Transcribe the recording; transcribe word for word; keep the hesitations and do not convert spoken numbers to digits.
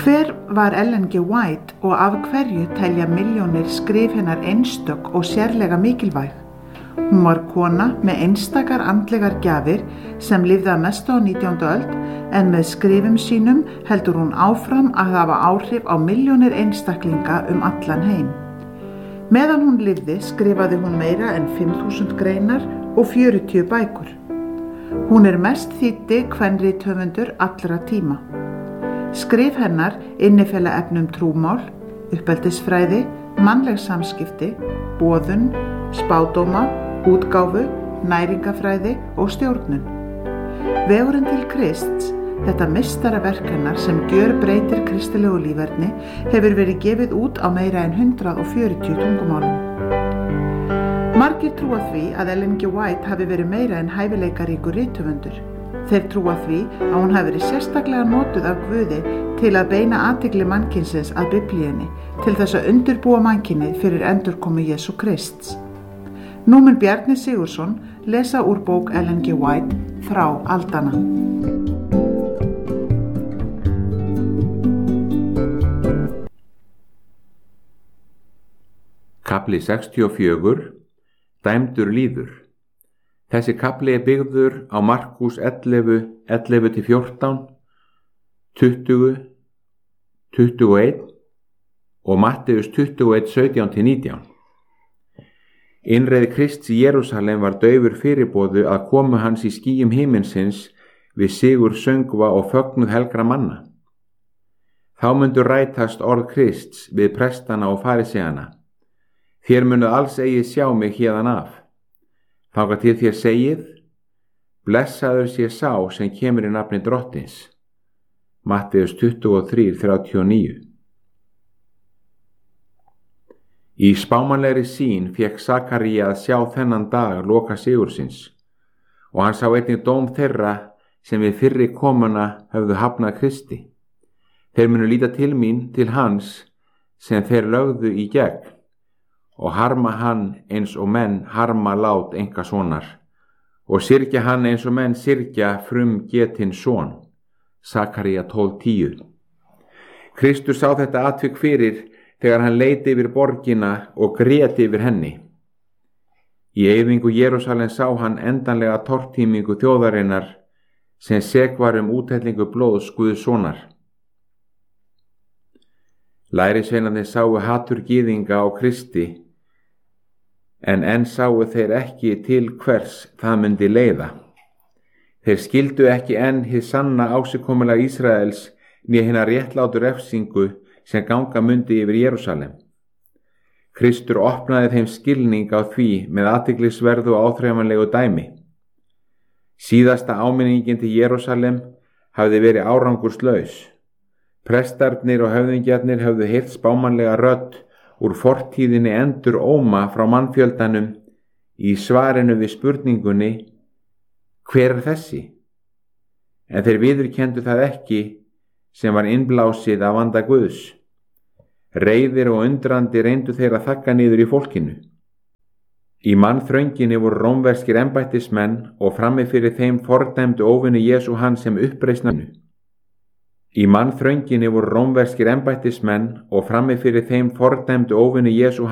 Hver var Ellen G. White og af hverju telja milljónir skrif hennar einstök og sérlega mikilvæg? Hún var kona með einstakar andlegar gjafir sem lifði að mestu á nítjándu öld, en með skrifum sínum heldur hún áfram að hafa áhrif á milljónir einstaklinga um allan heim. Meðan hún lifði skrifaði hún meira en fimm þúsund greinar og fjörutíu bækur. Hún er mest þýddi kvenrithöfundur allra tíma. Skrif hennar innifela efnum trúmál, uppeldisfræði, mannleg samskipti, boðun, spádóma, útgáfu, næringafræði og stjórnun. Vegurinn til Krists, þetta meistaraverk hennar sem gjörbreytir kristilegu líferni, hefur verið gefið út á meira en hundrað og fjörutíu tungumálum. Margir trúa því að Ellen G. White hafi verið meira en hæfileikaríkur rithöfundur. Þeir trúa því að hún hafi verið sérstaklega notuð af Guði til að beina athygli mannkynsins að Biblíunni, til þess að undirbúa mannkynið fyrir endurkomu Jesú Krists. Nú mun Bjarni Sigurðsson lesa úr bók Ellen G. White, Þrá aldanna. Kafli sextíu og fjögur. Dæmdur líður. Þessi kafli er byggður á Markús ellefu, ellefu til fjórtán, tuttugu, tuttugu og eitt og Matteus tuttugu og eitt, sautján til nítján. Innreið Krists í Jerúsalem var daufur fyrirboðu að komu hans í skýjum himinsins við sigur söngva og fögnuð helgra manna. Þá mundu rætast orð Krists við prestana og fariseana. Þér munu alls eigi sjá mig héðan af. Þangað til þér segið, blessaður sé sá sem kemur í nafni Drottins. Matteus tuttugu og þrjú, þrjátíu og níu. Í spámanlegri sýn fékk Sakaría að sjá þennan dag loka sigursins, og hann sá einnig dóm þeirra sem við fyrri komuna höfðu hafnað Kristi. Þeir munu líta til mín, til hans sem þeir lögðu í gegn, og harma hann eins og menn harma lát einkasonar, og syrgja hann eins og menn syrgja frum getinn son. Sakaría tólf, tíu. Kristur sá þetta atvik fyrir þegar hann leit yfir borgina og grét yfir henni. Í eyðingu Jerúsalem sá hann endanlega tortímingu þjóðarinnar sem sek var um úthellingu blóðs Guðs sonar. Lærisveinarnir sáu hatur gyðinga á Kristi, en enn sáu þeir ekki til hvers það myndi leiða. Þeir skildu ekki enn hið sanna ásigkomulag Ísraels né hina réttlátu refsingu sem ganga mundi yfir Jerúsalem. Kristur opnaði þeim skilning á því með athyglisverðu og áþreifanlegu dæmi. Síðasta áminningin til Jerúsalem hafði verið árangurslaus. Prestarnir og höfðingjarnir höfðu heyrt spámanlega rödd úr fortíðinni endur óma frá mannfjöldanum í svarinu við spurningunni, hver er þessi? En þeir viðurkenndu það ekki sem var innblásið af anda Guðs. Reiðir og undrandi reyndu þeir að þagga niður í fólkinu. Í mannþrönginni voru rómverskir embættismenn og frammi fyrir þeim fordæmdu óvinni Jesú hann sem uppreisnanu. Í mannþrönginni voru rómverskir embættismenn og frammi fyrir þeim fordæmdu óvinni Jesú